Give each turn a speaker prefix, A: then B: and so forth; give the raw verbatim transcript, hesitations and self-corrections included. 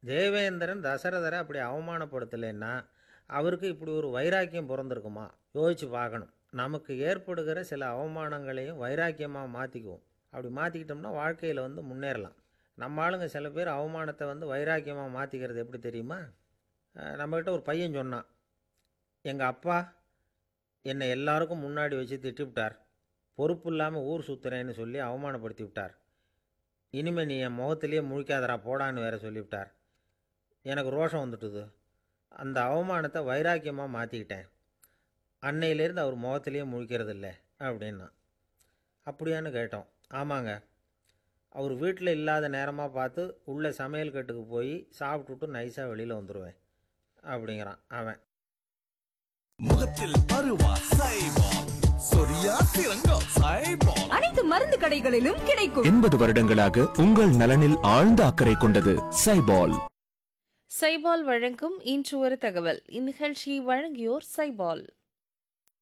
A: தேவேந்திரன் தசரதரை அப்படி அவமானப்படுத்தலைன்னா அவருக்கு இப்படி ஒரு வைராக்கியம் பிறந்திருக்குமா? யோசிச்சு பார்க்கணும். நமக்கு ஏற்படுகிற சில அவமானங்களையும் வைராக்கியமாக மாற்றிக்குவோம். அப்படி மாற்றிக்கிட்டோம்னா வாழ்க்கையில் வந்து முன்னேறலாம். நம்ம ஆளுங்க சில பேர் அவமானத்தை வந்து வைராக்கியமாக மாற்றிக்கிறது எப்படி தெரியுமா? நம்மக்கிட்ட ஒரு பையன் சொன்னான், எங்கள் அப்பா என்னை எல்லாருக்கும் முன்னாடி வச்சு திட்டிவிட்டார், பொறுப்பு இல்லாமல் ஊர் சுற்றுறேன்னு சொல்லி அவமானப்படுத்தி விட்டார், இனிமேல் நீ என் முகத்திலேயே முழிக்காதரா போடான்னு வேற சொல்லிவிட்டார். எனக்கு ரோஷம் வந்துட்டுது. அந்த அவமானத்தை வைராக்கியமாக மாற்றிக்கிட்டேன். அன்னையிலேருந்து அவர் முகத்திலேயே முழிக்கிறது இல்லை அப்படின்னா. அப்படியான்னு கேட்டோம். ஆமாங்க, அவர் வீட்டில் இல்லாத நேரமாக பார்த்து உள்ளே சமையல் கட்டுக்கு போய் சாப்பிட்டுட்டு நைஸாக வெளியில் வந்துடுவேன் அப்படிங்கிறான் அவன்.
B: முகத்தில் பருவா சைபால், சொரியா சிறங்கா சைபால்.
C: அனைத்து மருந்து கடைகளிலும் கிடைக்கும்.
D: எண்பது வருடங்களாக உங்கள் நலனில் ஆழ்ந்த அக்கறை கொண்டது சைபால்.
E: சைபால் வழங்கும் இன்று ஒரு தகவல். இந்நிகழ்ச்சியை வழங்கியோர் சைபால்.